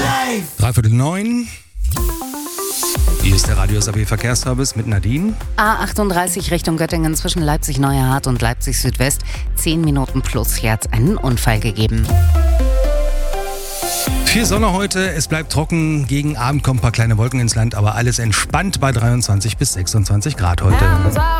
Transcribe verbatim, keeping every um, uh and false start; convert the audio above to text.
Dreiviertel neun. Hier ist der Radio S A B Verkehrsservice mit Nadine. A achtunddreißig Richtung Göttingen zwischen Leipzig-Neuerhardt und Leipzig-Südwest. Zehn Minuten plus. Hier hat es einen Unfall gegeben. Viel Sonne heute, es bleibt trocken. Gegen Abend kommen ein paar kleine Wolken ins Land, aber alles entspannt bei dreiundzwanzig bis sechsundzwanzig Grad heute.